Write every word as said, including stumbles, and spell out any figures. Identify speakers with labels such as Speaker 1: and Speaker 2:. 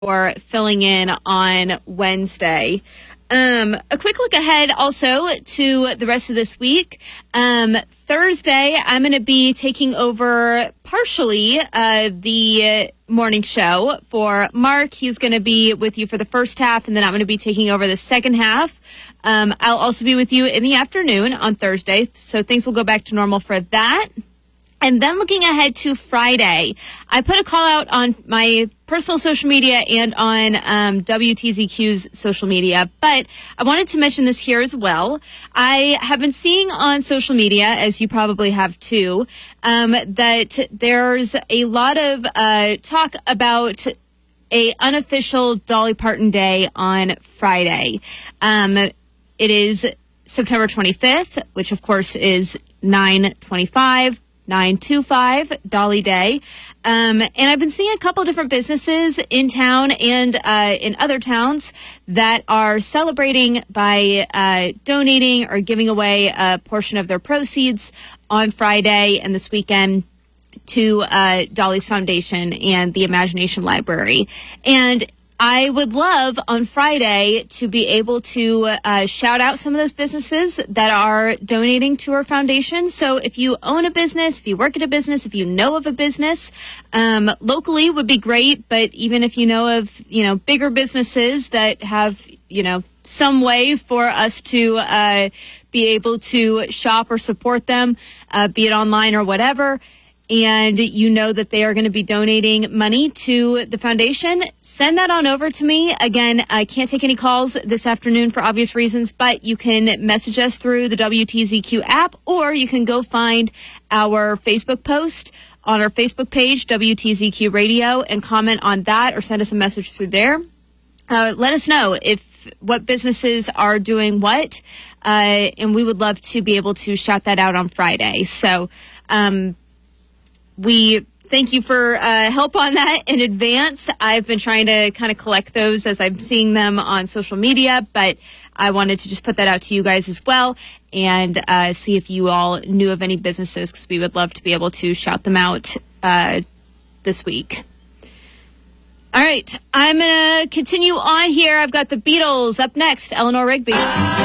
Speaker 1: for filling in on Wednesday. Um, a quick look ahead also to the rest of this week. Um, Thursday, I'm going to be taking over partially uh, the morning show for Mark. He's going to be with you for the first half, and then I'm going to be taking over the second half. Um, I'll also be with you in the afternoon on Thursday, so things will go back to normal for that. And then looking ahead to Friday, I put a call out on my personal social media and on um, W T Z Q's social media, but I wanted to mention this here as well. I have been seeing on social media, as you probably have too, um, that there's a lot of uh, talk about a unofficial Dolly Parton Day on Friday. Um, it is September twenty-fifth, which of course is nine twenty-five. nine two five Dolly Day. Um, and I've been seeing a couple different businesses in town and uh, in other towns that are celebrating by uh, donating or giving away a portion of their proceeds on Friday and this weekend to uh, Dolly's Foundation and the Imagination Library. And I would love on Friday to be able to uh, shout out some of those businesses that are donating to our foundation. So if you own a business, if you work at a business, if you know of a business, um, locally would be great. But even if you know of, you know, bigger businesses that have, you know, some way for us to uh, be able to shop or support them, uh, be it online or whatever, and you know that they are going to be donating money to the foundation, send that on over to me. Again, I can't take any calls this afternoon for obvious reasons, but you can message us through the W T Z Q app, or you can go find our Facebook post on our Facebook page, W T Z Q Radio, and comment on that or send us a message through there. Uh, let us know if what businesses are doing what, uh, and we would love to be able to shout that out on Friday. So, um, we thank you for uh, help on that in advance. I've been trying to kind of collect those as I'm seeing them on social media, but I wanted to just put that out to you guys as well and uh, see if you all knew of any businesses, because we would love to be able to shout them out uh, this week. All right, I'm going to continue on here. I've got the Beatles up next, Eleanor Rigby.